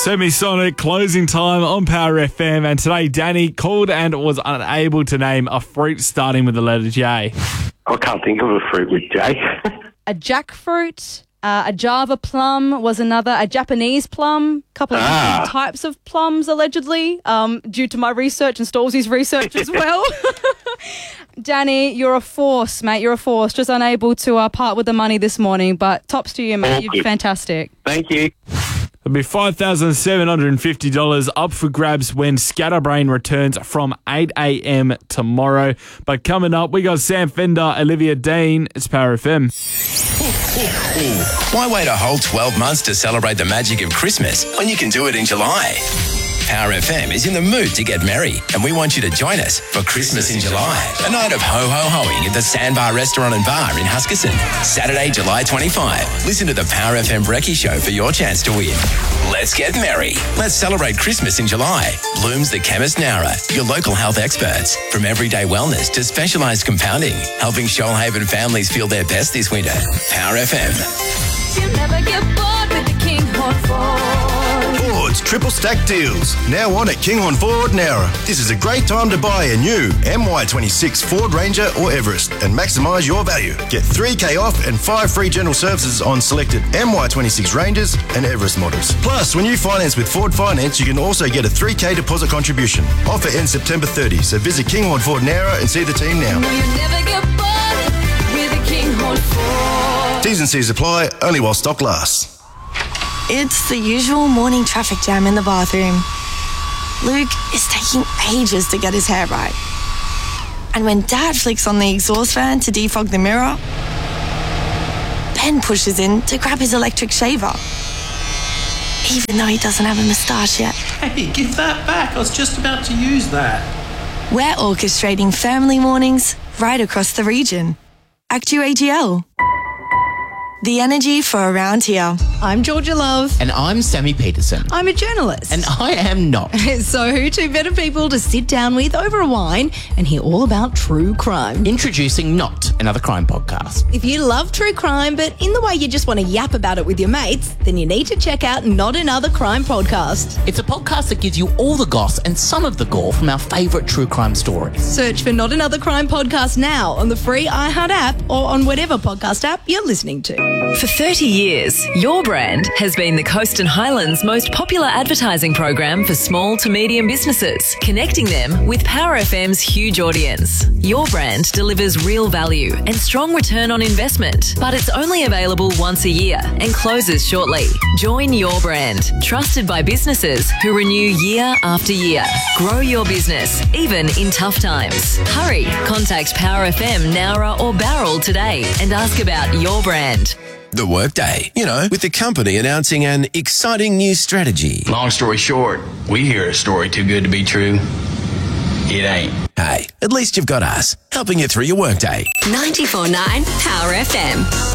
Semisonic closing time on Power FM, and today Danny called and was unable to name a fruit starting with the letter J. I can't think of a fruit with J. A jackfruit, a Java plum was another, a Japanese plum, a couple of different types of plums allegedly, due to my research and Stolzy's research as well. Danny, you're a force, mate. You're a force. Just unable to part with the money this morning, but tops to you, mate. You're fantastic. Thank you. It'll be $5,750 up for grabs when Scatterbrain returns from 8 a.m. tomorrow. But coming up, we got Sam Fender, Olivia Dean. It's Power FM. Why wait a whole 12 months to celebrate the magic of Christmas when you can do it in July? Power FM is in the mood to get merry, and we want you to join us for Christmas in July, a night of ho-ho-hoing at the Sandbar Restaurant and Bar in Huskisson. Saturday, July 25. Listen to the Power FM Brekkie Show for your chance to win. Let's get merry. Let's celebrate Christmas in July. Bloom's the Chemist Nowra, your local health experts. From everyday wellness to specialised compounding, helping Shoalhaven families feel their best this winter. Power FM. You'll never get bored with the Kinghorn Ford. Ford's triple stack deals, now on at Kinghorn Ford Nowra. This is a great time to buy a new MY26 Ford Ranger or Everest and maximise your value. Get $3,000 off and 5 free general services on selected MY26 Rangers and Everest models. Plus, when you finance with Ford Finance, you can also get a $3,000 deposit contribution. Offer ends September 30, so visit Kinghorn Ford Nowra and see the team now. No, you'll never get bored with a Kinghorn Ford. T's and C's apply, only while stock lasts. It's the usual morning traffic jam in the bathroom. Luke is taking ages to get his hair right. And when Dad flicks on the exhaust fan to defog the mirror, Ben pushes in to grab his electric shaver, even though he doesn't have a moustache yet. Hey, give that back. I was just about to use that. We're orchestrating family mornings right across the region. ActuAGL. The energy for around here. I'm Georgia Love. And I'm Sammy Peterson. I'm a journalist. And I am not. So who two better people to sit down with over a wine and hear all about true crime? Introducing Not, another crime podcast. If you love true crime, but in the way you just want to yap about it with your mates, then you need to check out Not Another Crime Podcast. It's a podcast that gives you all the goss and some of the gore from our favourite true crime stories. Search for Not Another Crime Podcast now on the free iHeart app or on whatever podcast app you're listening to. For 30 years, Your Brand has been the Coast and Highlands' most popular advertising program for small to medium businesses, connecting them with Power FM's huge audience. Your Brand delivers real value and strong return on investment, but it's only available once a year and closes shortly. Join Your Brand, trusted by businesses who renew year after year. Grow your business, even in tough times. Hurry, contact Power FM, Nowra or Barrel today and ask about Your Brand. The Workday, with the company announcing an exciting new strategy. Long story short, we hear a story too good to be true. It ain't. Hey, at least you've got us, helping you through your workday. 94.9 Power FM.